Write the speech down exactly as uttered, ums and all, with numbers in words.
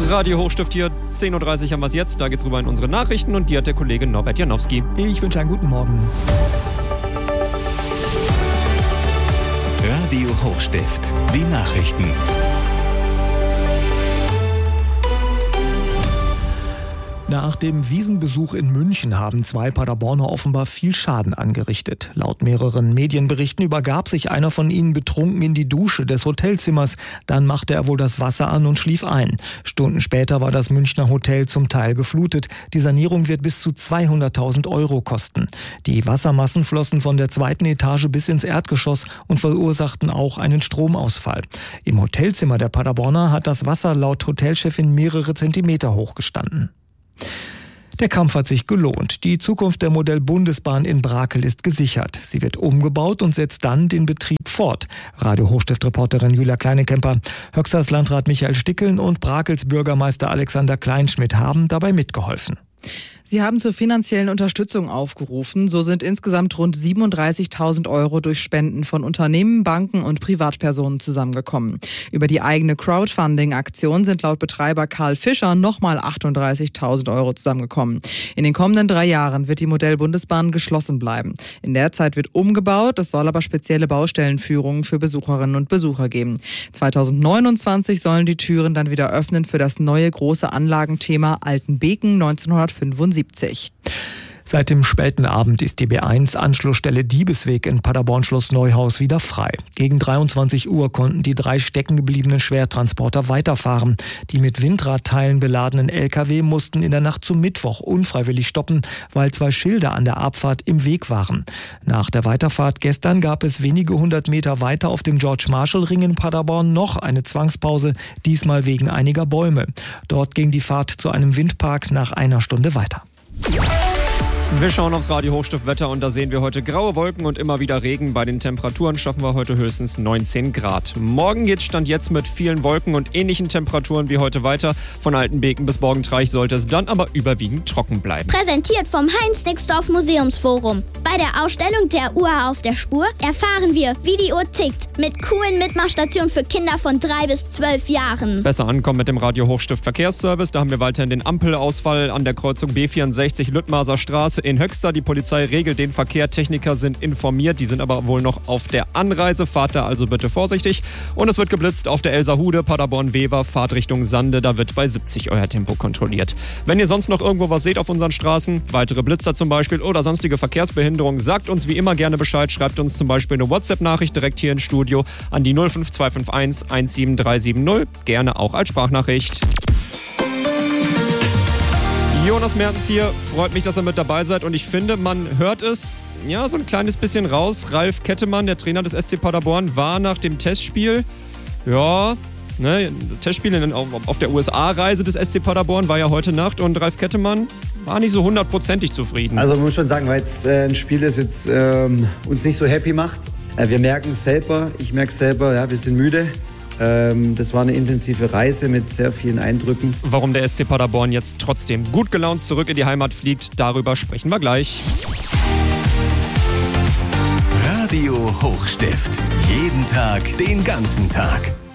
Radio Hochstift hier, zehn Uhr dreißig haben wir es jetzt. Da geht's rüber in unsere Nachrichten und die hat der Kollege Norbert Janowski. Ich wünsche einen guten Morgen. Radio Hochstift, die Nachrichten. Nach dem Wiesenbesuch in München haben zwei Paderborner offenbar viel Schaden angerichtet. Laut mehreren Medienberichten übergab sich einer von ihnen betrunken in die Dusche des Hotelzimmers. Dann machte er wohl das Wasser an und schlief ein. Stunden später war das Münchner Hotel zum Teil geflutet. Die Sanierung wird bis zu zweihunderttausend Euro kosten. Die Wassermassen flossen von der zweiten Etage bis ins Erdgeschoss und verursachten auch einen Stromausfall. Im Hotelzimmer der Paderborner hat das Wasser laut Hotelchefin mehrere Zentimeter hoch gestanden. Der Kampf hat sich gelohnt. Die Zukunft der Modell-Bundesbahn in Brakel ist gesichert. Sie wird umgebaut und setzt dann den Betrieb fort. Radio Hochstift-Reporterin Julia Kleinekemper, Höxters Landrat Michael Stickeln und Brakels Bürgermeister Alexander Kleinschmidt haben dabei mitgeholfen. Sie haben zur finanziellen Unterstützung aufgerufen. So sind insgesamt rund siebenunddreißigtausend Euro durch Spenden von Unternehmen, Banken und Privatpersonen zusammengekommen. Über die eigene Crowdfunding-Aktion sind laut Betreiber Karl Fischer nochmal achtunddreißigtausend Euro zusammengekommen. In den kommenden drei Jahren wird die Modell-Bundesbahn geschlossen bleiben. In der Zeit wird umgebaut, es soll aber spezielle Baustellenführungen für Besucherinnen und Besucher geben. zweitausendneunundzwanzig sollen die Türen dann wieder öffnen für das neue große Anlagenthema Altenbeken neunzehnhundertfünfundsiebzig. Seit dem späten Abend ist die B eins Anschlussstelle Diebesweg in Paderborn-Schloss Neuhaus wieder frei. Gegen dreiundzwanzig Uhr konnten die drei steckengebliebenen Schwertransporter weiterfahren. Die mit Windradteilen beladenen L K W mussten in der Nacht zum Mittwoch unfreiwillig stoppen, weil zwei Schilder an der Abfahrt im Weg waren. Nach der Weiterfahrt gestern gab es wenige hundert Meter weiter auf dem George-Marshall-Ring in Paderborn noch eine Zwangspause, diesmal wegen einiger Bäume. Dort ging die Fahrt zu einem Windpark nach einer Stunde weiter. Wir schauen aufs Radio Hochstift Wetter und da sehen wir heute graue Wolken und immer wieder Regen. Bei den Temperaturen schaffen wir heute höchstens neunzehn Grad. Morgen geht's Stand jetzt mit vielen Wolken und ähnlichen Temperaturen wie heute weiter. Von Altenbeken bis Borgentreich sollte es dann aber überwiegend trocken bleiben. Präsentiert vom Heinz-Nixdorf Museumsforum. Bei der Ausstellung der Uhr auf der Spur erfahren wir, wie die Uhr tickt. Mit coolen Mitmachstationen für Kinder von drei bis zwölf Jahren. Besser ankommen mit dem Radio Hochstift Verkehrsservice. Da haben wir weiterhin den Ampelausfall an der Kreuzung B vierundsechzig Lüttmaser Straße in Höxter. Die Polizei regelt den Verkehr. Techniker sind informiert. Die sind aber wohl noch auf der Anreise. Fahrt da also bitte vorsichtig. Und es wird geblitzt auf der Elserhude, Paderborn-Wever, Fahrt Richtung Sande. Da wird bei siebzig euer Tempo kontrolliert. Wenn ihr sonst noch irgendwo was seht auf unseren Straßen, weitere Blitzer zum Beispiel oder sonstige Verkehrsbehinderungen, sagt uns wie immer gerne Bescheid. Schreibt uns zum Beispiel eine WhatsApp-Nachricht direkt hier ins Studio an die null fünf zwei fünf eins eins sieben drei sieben null. Gerne auch als Sprachnachricht. Jonas Mertens hier, freut mich, dass ihr mit dabei seid und ich finde, man hört es ja so ein kleines bisschen raus. Ralf Kettemann, der Trainer des S C Paderborn, war nach dem Testspiel, ja, ne, Testspiel in, auf, auf der U S A-Reise des S C Paderborn war ja heute Nacht und Ralf Kettemann war nicht so hundertprozentig zufrieden. Also man muss schon sagen, weil es äh, ein Spiel ist, jetzt ähm, uns nicht so happy macht. Äh, wir merken es selber, ich merke es selber, ja, wir sind müde. Das war eine intensive Reise mit sehr vielen Eindrücken. Warum der S C Paderborn jetzt trotzdem gut gelaunt zurück in die Heimat fliegt, darüber sprechen wir gleich. Radio Hochstift. Jeden Tag, den ganzen Tag.